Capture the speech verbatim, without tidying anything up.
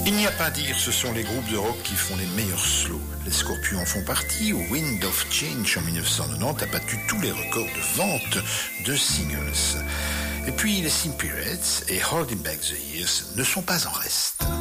Il n'y a pas à dire, ce sont les groupes de rock qui font les meilleurs slows. Les Scorpions en font partie. Wind of Change en dix-neuf cent quatre-vingt-dix a battu tous les records de vente de singles. Et puis les Simply Reds et Holding Back the Years ne sont pas en reste.